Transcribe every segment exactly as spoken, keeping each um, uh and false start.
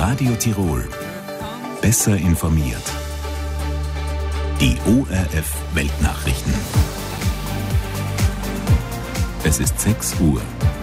Radio Tirol. Besser informiert. Die O R F Weltnachrichten. Es ist sechs Uhr.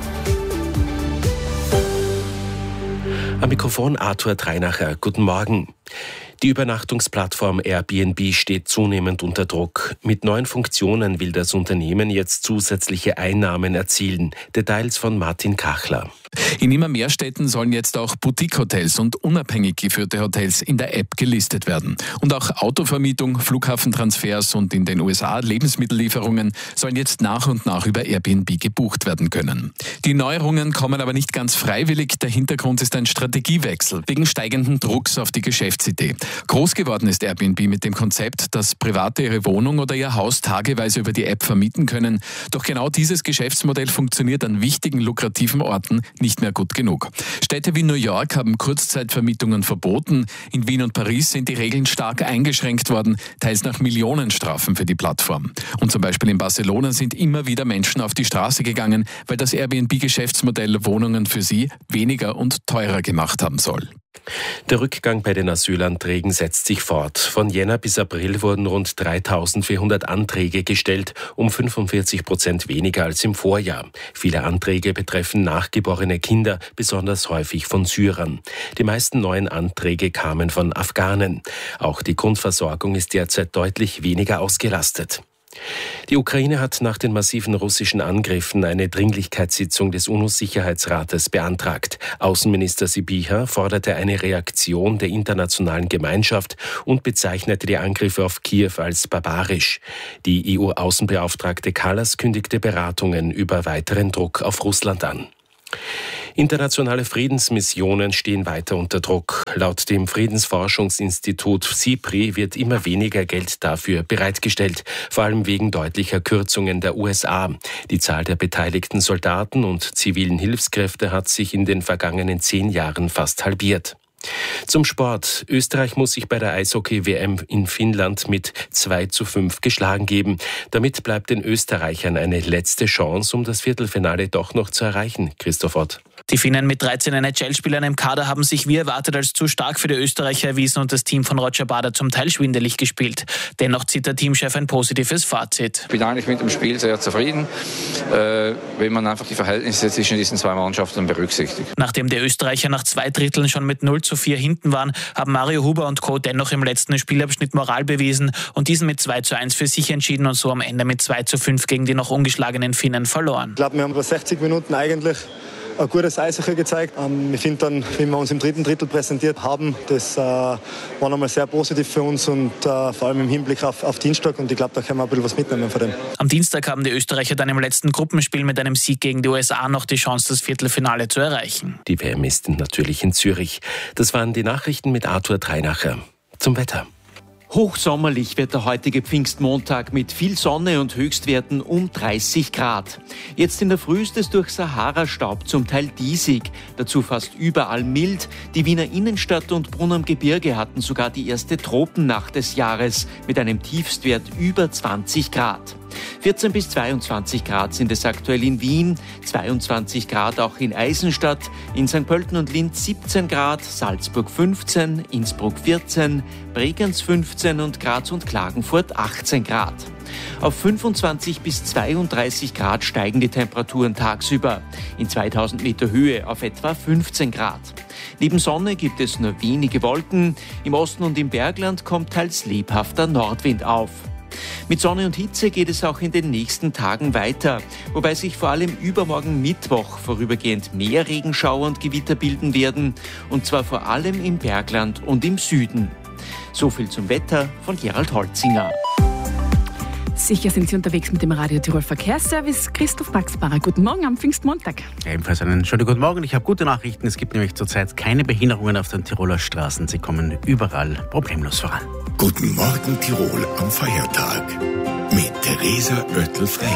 Am Mikrofon Arthur Dreinacher. Guten Morgen. Die Übernachtungsplattform Airbnb steht zunehmend unter Druck. Mit neuen Funktionen will das Unternehmen jetzt zusätzliche Einnahmen erzielen. Details von Martin Kachler. In immer mehr Städten sollen jetzt auch Boutique-Hotels und unabhängig geführte Hotels in der App gelistet werden. Und auch Autovermietung, Flughafentransfers und in den U S A Lebensmittellieferungen sollen jetzt nach und nach über Airbnb gebucht werden können. Die Neuerungen kommen aber nicht ganz freiwillig. Der Hintergrund ist ein Strategiewechsel wegen steigenden Drucks auf die Geschäftsidee. Groß geworden ist Airbnb mit dem Konzept, dass Private ihre Wohnung oder ihr Haus tageweise über die App vermieten können. Doch genau dieses Geschäftsmodell funktioniert an wichtigen, lukrativen Orten nicht mehr gut genug. Städte wie New York haben Kurzzeitvermietungen verboten. In Wien und Paris sind die Regeln stark eingeschränkt worden, teils nach Millionenstrafen für die Plattform. Und zum Beispiel in Barcelona sind immer wieder Menschen auf die Straße gegangen, weil das Airbnb-Geschäftsmodell Wohnungen für sie weniger und teurer gemacht haben soll. Der Rückgang bei den Asylanträgen setzt sich fort. Von Jänner bis April wurden rund dreitausendvierhundert Anträge gestellt, um fünfundvierzig Prozent weniger als im Vorjahr. Viele Anträge betreffen nachgeborene Kinder, besonders häufig von Syrern. Die meisten neuen Anträge kamen von Afghanen. Auch die Grundversorgung ist derzeit deutlich weniger ausgelastet. Die Ukraine hat nach den massiven russischen Angriffen eine Dringlichkeitssitzung des UNO-Sicherheitsrates beantragt. Außenminister Sybiha forderte eine Reaktion der internationalen Gemeinschaft und bezeichnete die Angriffe auf Kiew als barbarisch. Die E U-Außenbeauftragte Kallas kündigte Beratungen über weiteren Druck auf Russland an. Internationale Friedensmissionen stehen weiter unter Druck. Laut dem Friedensforschungsinstitut SIPRI wird immer weniger Geld dafür bereitgestellt, vor allem wegen deutlicher Kürzungen der U S A. Die Zahl der beteiligten Soldaten und zivilen Hilfskräfte hat sich in den vergangenen zehn Jahren fast halbiert. Zum Sport. Österreich muss sich bei der Eishockey-W M in Finnland mit zwei zu fünf geschlagen geben. Damit bleibt den Österreichern eine letzte Chance, um das Viertelfinale doch noch zu erreichen. Christoph Ott. Die Finnen mit dreizehn N H L-Spielern im Kader haben sich wie erwartet als zu stark für die Österreicher erwiesen und das Team von Roger Bader zum Teil schwindelig gespielt. Dennoch zieht der Teamchef ein positives Fazit. Ich bin eigentlich mit dem Spiel sehr zufrieden, äh, wenn man einfach die Verhältnisse zwischen diesen zwei Mannschaften berücksichtigt. Nachdem die Österreicher nach zwei Dritteln schon mit null zu vier hinten waren, haben Mario Huber und Co. dennoch im letzten Spielabschnitt Moral bewiesen und diesen mit zwei zu eins für sich entschieden und so am Ende mit zwei zu fünf gegen die noch ungeschlagenen Finnen verloren. Ich glaube, wir haben über sechzig Minuten eigentlich ein gutes Eishockey gezeigt. Ich finde dann, wie wir uns im dritten Drittel präsentiert haben, das äh, war nochmal sehr positiv für uns und äh, vor allem im Hinblick auf, auf Dienstag. Und ich glaube, da können wir ein bisschen was mitnehmen von dem. Am Dienstag haben die Österreicher dann im letzten Gruppenspiel mit einem Sieg gegen die U S A noch die Chance, das Viertelfinale zu erreichen. Die W M ist natürlich in Zürich. Das waren die Nachrichten mit Arthur Dreinacher. Zum Wetter. Hochsommerlich wird der heutige Pfingstmontag mit viel Sonne und Höchstwerten um dreißig Grad. Jetzt in der Früh ist es durch Sahara-Staub zum Teil diesig, dazu fast überall mild. Die Wiener Innenstadt und Brunn am Gebirge hatten sogar die erste Tropennacht des Jahres mit einem Tiefstwert über zwanzig Grad. vierzehn bis zweiundzwanzig Grad sind es aktuell in Wien, zweiundzwanzig Grad auch in Eisenstadt, in Sankt Pölten und Linz siebzehn Grad, Salzburg fünfzehn, Innsbruck vierzehn, Bregenz fünfzehn und Graz und Klagenfurt achtzehn Grad. Auf fünfundzwanzig bis zweiunddreißig Grad steigen die Temperaturen tagsüber, in zweitausend Meter Höhe auf etwa fünfzehn Grad. Neben Sonne gibt es nur wenige Wolken, im Osten und im Bergland kommt teils lebhafter Nordwind auf. Mit Sonne und Hitze geht es auch in den nächsten Tagen weiter, wobei sich vor allem übermorgen Mittwoch vorübergehend mehr Regenschauer und Gewitter bilden werden, und zwar vor allem im Bergland und im Süden. So viel zum Wetter von Gerald Holzinger. Sicher sind Sie unterwegs mit dem Radio Tirol Verkehrsservice. Christoph Baxbarer, guten Morgen am Pfingstmontag. Ebenfalls einen schönen guten Morgen. Ich habe gute Nachrichten. Es gibt nämlich zurzeit keine Behinderungen auf den Tiroler Straßen. Sie kommen überall problemlos voran. Guten Morgen Tirol am Feiertag mit Theresa Oettel-Frech.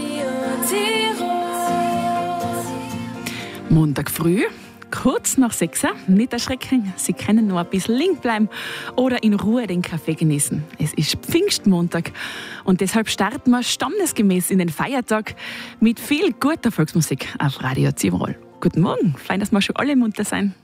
Montag früh, kurz nach sechs, nicht erschrecken, Sie können noch ein bisschen liegen bleiben oder in Ruhe den Kaffee genießen. Es ist Pfingstmontag und deshalb starten wir standesgemäß in den Feiertag mit viel guter Volksmusik auf Radio Tirol. Guten Morgen, fein, dass wir schon alle munter sein.